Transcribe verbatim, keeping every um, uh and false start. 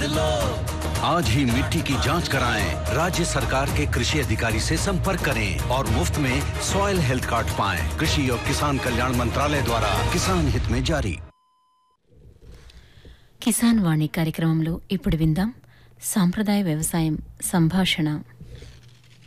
लो। आज ही मिट्टी की जांच कराएं। राज्य सरकार के कृषि अधिकारी से संपर्क करें और मुफ्त में सॉइल हेल्थ कार्ड पाएं। कृषि और किसान कल्याण मंत्रालय द्वारा किसान हित में जारी। కిసాన్ వాణి కార్యక్రమంలో ఇప్పుడు విందాం సాంప్రదాయ వ్యవసాయం సంభాషణ.